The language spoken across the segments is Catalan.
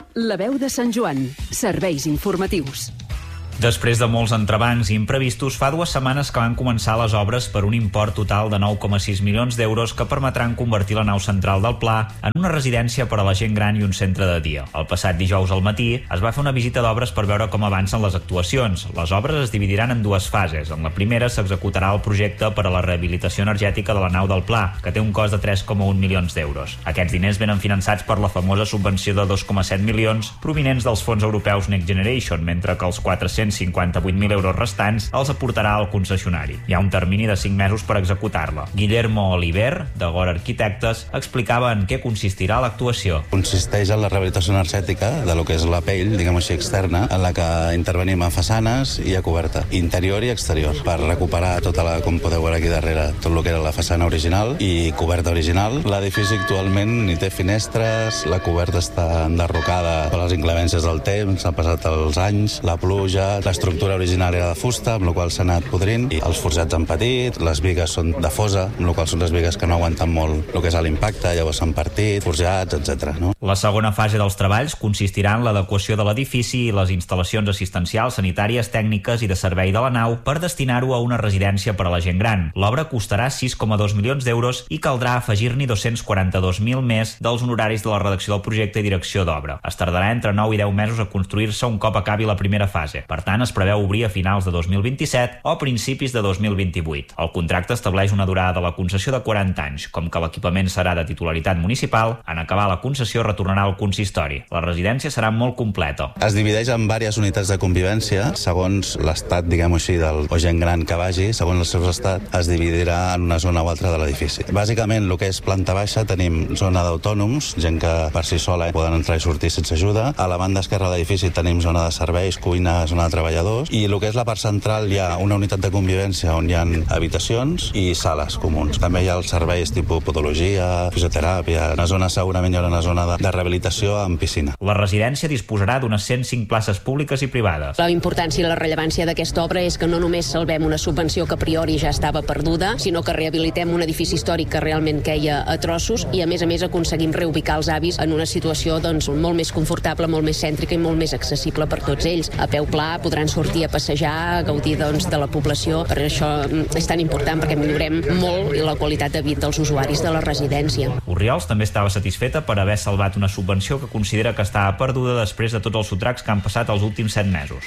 La veu de Sant Joan. Serveis informatius. Després de molts entrebancs i imprevistos, fa 2 setmanes que van començar les obres per un import total de 9,6 milions d'euros que permetran convertir la nau central del Pla en una residència per a la gent gran i un centre de dia. El passat dijous al matí es va fer una visita d'obres per veure com avancen les actuacions. Les obres es dividiran en 2 fases. En la primera s'executarà el projecte per a la rehabilitació energètica de la nau del Pla, que té un cost de 3,1 milions d'euros. Aquests diners venen finançats per la famosa subvenció de 2,7 milions provinents dels fons europeus Next Generation, mentre que els 458.000 euros restants els aportarà al concessionari. Hi ha un termini de 5 mesos per executar-la. Guillermo Oliver, de Gora Arquitectes, explicava en què consistirà l'actuació. Consisteix en la rehabilitació energètica de lo que és la pell, diguem així, externa, en la que intervenim a façanes i a coberta, interior i exterior, per recuperar tota la, com podeu veure aquí darrere, tot el que era la façana original i coberta original. L'edifici actualment ni té finestres, la coberta està enderrocada per les inclemències del temps, han passat els anys, la pluja. L'estructura original era de fusta, amb la qual s'ha anat podrint, i els forjats han patit, les bigues són de fosa, amb la qual són les bigues que no aguanten molt el que és l'impacte, llavors s'han partit, forjats, etc. No? La segona fase dels treballs consistirà en l'adequació de l'edifici i les instal·lacions assistencials, sanitàries, tècniques i de servei de la nau per destinar-ho a una residència per a la gent gran. L'obra costarà 6,2 milions d'euros i caldrà afegir-n'hi 242.000 més dels honoraris de la redacció del projecte i direcció d'obra. Es tardarà entre 9 i 10 mesos a construir-se un cop acabi la primera fase. Per tant, es preveu obrir a finals de 2027 o principis de 2028. El contracte estableix una durada de la concessió de 40 anys. Com que l'equipament serà de titularitat municipal, en acabar la concessió retornarà al consistori. La residència serà molt completa. Es divideix en diverses unitats de convivència, segons l'estat, diguem-ho així, o gent gran que vagi, segons el seu estat, es dividirà en una zona o altra de l'edifici. Bàsicament, el que és planta baixa, tenim zona d'autònoms, gent que per si sola poden entrar i sortir sense ajuda. A la banda esquerra de l'edifici tenim zona de serveis, cuina, zona de treballadors, i el que és la part central hi ha una unitat de convivència on hi ha habitacions i sales comuns. També hi ha els serveis tipus podologia, fisioteràpia, una zona segurament hi haurà una zona de rehabilitació amb piscina. La residència disposarà d'unes 105 places públiques i privades. La importància i la rellevància d'aquesta obra és que no només salvem una subvenció que a priori ja estava perduda, sinó que rehabilitem un edifici històric que realment queia a trossos i a més aconseguim reubicar els avis en una situació molt més confortable, molt més cèntrica i molt més accessible per tots ells. A peu pla podran sortir a passejar, a gaudir de la població. Per això és tan important, perquè millorem molt la qualitat de vida dels usuaris de la residència. Orriols també estava satisfeta per haver salvat una subvenció que considera que estava perduda després de tots els sotracs que han passat els últims 7 mesos.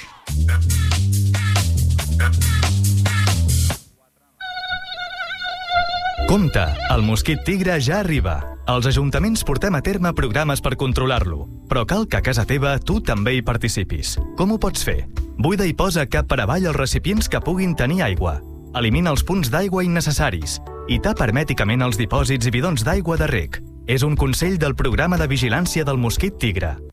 Compte, el mosquit tigre ja arriba. Els ajuntaments portem a terme programes per controlar-lo, però cal que a casa teva tu també hi participis. Com ho pots fer? Buida i posa cap per avall els recipients que puguin tenir aigua. Elimina els punts d'aigua innecessaris i tapa hermèticament els dipòsits i bidons d'aigua de reg. És un consell del Programa de Vigilància del Mosquit Tigre.